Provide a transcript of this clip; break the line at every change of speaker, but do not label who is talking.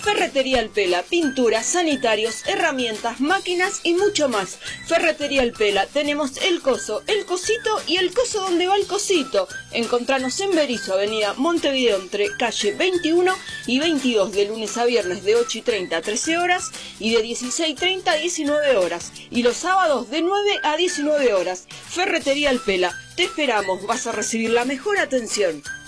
Ferretería El Pela, pinturas, sanitarios, herramientas, máquinas y mucho más. Ferretería El Pela, tenemos el coso, el cosito y el coso donde va el cosito. Encontranos en Berisso, avenida Montevideo, entre calle 21 y 22, de lunes a viernes de 8:30 a 13 horas y de 16:30 a 19 horas. Y los sábados de 9 a 19 horas. Ferretería El Pela, te esperamos, vas a recibir la mejor atención.